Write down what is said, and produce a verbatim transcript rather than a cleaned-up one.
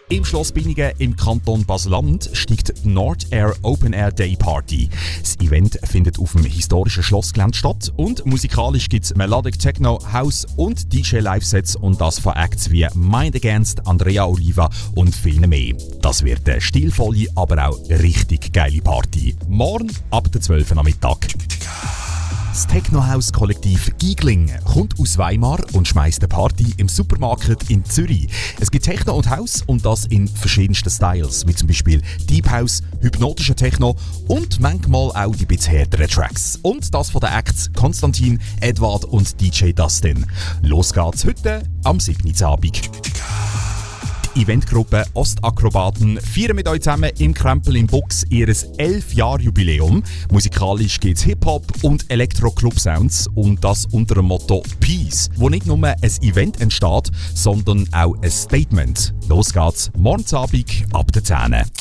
Im Schloss Binningen im Kanton Basel-Land steigt die Nord Air Open Air Day Party. Das Event findet auf dem historischen Schlossgelände statt und musikalisch gibt es Melodic Techno, House und D J-Live-Sets und das von Acts wie Mind Against, Andrea Oliva und vielen mehr. Das wird eine stilvolle, aber auch richtig geile Party. Morgen ab der zwölf Uhr am Mittag. Das Techno-House-Kollektiv Giegling kommt aus Weimar und schmeißt eine Party im Supermarkt in Zürich. Es gibt Techno und House und das in verschiedensten Styles, wie zum Beispiel Deep House, hypnotischer Techno und manchmal auch die bisschen härteren Tracks. Und das von den Acts Konstantin, Edward und D J Dustin. Los geht's heute am siebten Abend. Die Eventgruppe Ostakrobaten feiern mit euch zusammen im Krempel in Bux ihr elf Jahre Jubiläum. Musikalisch gibt es Hip-Hop und Elektro-Club-Sounds und das unter dem Motto Peace, wo nicht nur ein Event entsteht, sondern auch ein Statement. Los geht's morgen Abend ab der zehn Uhr.